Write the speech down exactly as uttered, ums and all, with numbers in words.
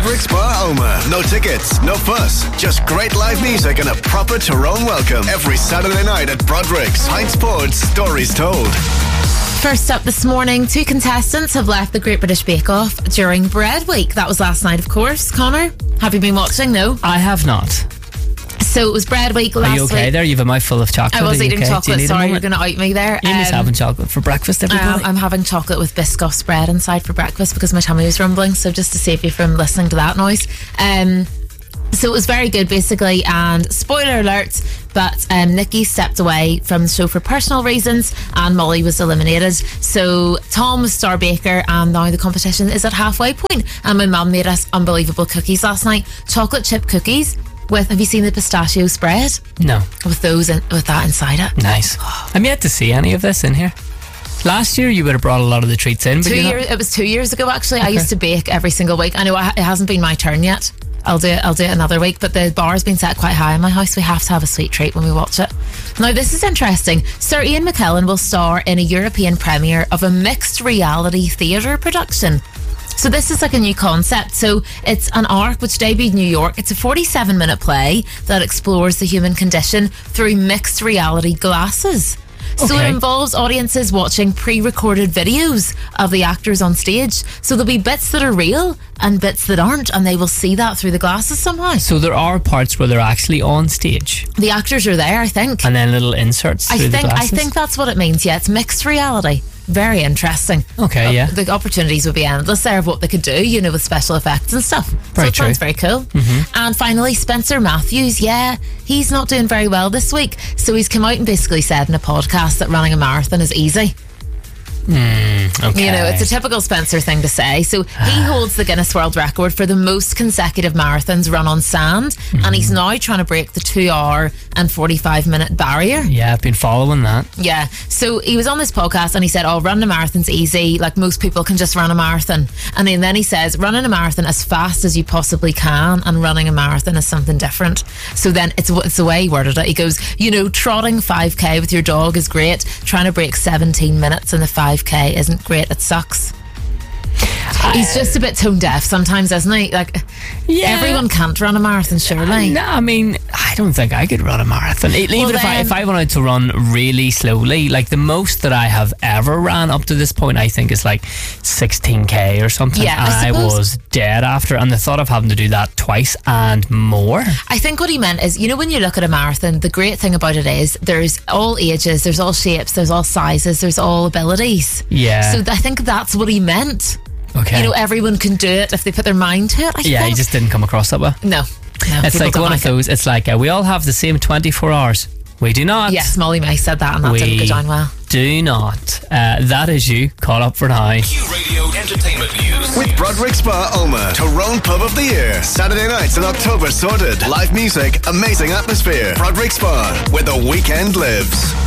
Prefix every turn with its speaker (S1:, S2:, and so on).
S1: Broderick Spa Oma. No tickets, no fuss, just great live music and a proper Tyrone welcome. Every Saturday night at Broderick's. Pint Sports, stories told.
S2: First up this morning, two contestants have left the Great British Bake Off during Bread Week. That was last night, of course. Connor, have you been watching? No?
S3: I have not.
S2: So it was Bread Week last week.
S3: Are you okay
S2: week.
S3: there? You have a mouthful of chocolate.
S2: I was
S3: Are you
S2: eating
S3: okay?
S2: chocolate.
S3: You
S2: Sorry, you're going to out me there.
S3: Amy's
S2: um,
S3: having chocolate for breakfast, everybody.
S2: Um, I'm having chocolate with Biscoff's bread inside for breakfast because my tummy was rumbling. So just to save you from listening to that noise. Um, so it was very good, basically. And spoiler alert, but um, Nikki stepped away from the show for personal reasons and Molly was eliminated. So Tom was star baker and now the competition is at halfway point. And my mum made us unbelievable cookies last night. Chocolate chip cookies with, have you seen the pistachio spread?
S3: No.
S2: With those in, with that inside it.
S3: Nice. I'm yet to see any of this in here. Last year you would have brought a lot of the treats in. But
S2: two
S3: you're
S2: years,
S3: not...
S2: It was two years ago actually.
S3: Okay.
S2: I used to bake every single week. I know it hasn't been my turn yet. I'll do it I'll do it another week, but the bar's been set quite high in my house. We have to have a sweet treat when we watch it. Now this is interesting. Sir Ian McKellen will star in a European premiere of a mixed reality theatre production. So this is like a new concept. So it's an arc which debuted in New York. It's a forty-seven minute play that explores the human condition through mixed reality glasses. So
S3: Okay.
S2: it involves audiences watching pre-recorded videos of the actors on stage. So there'll be bits that are real and bits that aren't, and they will see that through the glasses somehow.
S3: So there are parts where they're actually on stage.
S2: The actors are there, I think.
S3: And then little inserts
S2: I
S3: through
S2: think
S3: the
S2: I
S3: glasses.
S2: think that's what it means. Yeah, it's mixed reality. Very interesting.
S3: Okay,
S2: Uh,
S3: yeah.
S2: The opportunities would be endless there of what they could do, you know, with special effects and stuff.
S3: Very
S2: so it
S3: true.
S2: sounds very cool. Mm-hmm. And finally, Spencer Matthews, yeah, he's not doing very well this week. So he's come out and basically said in a podcast that running a marathon is easy.
S3: Mm, okay.
S2: You know, it's a typical Spencer thing to say. So he holds the Guinness World Record for the most consecutive marathons run on sand,
S3: Mm-hmm.
S2: and he's now trying to break the two hour and forty-five minute barrier.
S3: Yeah, I've been following that.
S2: Yeah, so he was on this podcast and he said, oh, running a marathon's easy, like most people can just run a marathon. And then, then he says, running a marathon as fast as you possibly can and running a marathon is something different. So then it's, it's the way he worded it. He goes, you know, trotting five K with your dog is great. Trying to break seventeen minutes in the five K isn't great, it sucks. He's just a bit tone deaf sometimes, isn't he? Like,
S3: Yeah.
S2: everyone can't run a marathon, surely.
S3: No, I mean, I don't think I could run a marathon. Even
S2: Well,
S3: if I
S2: then-
S3: if I wanted to run really slowly, like the most that I have ever ran up to this point, I think is like sixteen K or something.
S2: Yeah, I
S3: and I,
S2: suppose-
S3: was dead after. And the thought of having to do that twice and more.
S2: I think what he meant is, you know, when you look at a marathon, the great thing about it is there's all ages, there's all shapes, there's all sizes, there's all abilities.
S3: Yeah.
S2: So I think that's what he meant.
S3: Okay.
S2: You know, everyone can do it if they put their mind to it. I
S3: yeah,
S2: think.
S3: he just didn't come across that way.
S2: No. no
S3: It's
S2: people
S3: like
S2: don't
S3: one
S2: like
S3: of those. It's like uh, we all have the same twenty-four hours. We do not.
S2: It. Yes, Molly May said that and that
S3: we
S2: didn't go down well.
S3: do not. Uh, that is you. Caught up for now.
S1: Q Radio Entertainment News with Broderick Spa Oma. Tyrone Pub of the Year. Saturday nights in October sorted. Live music, amazing atmosphere. Broderick Spa, where the weekend lives.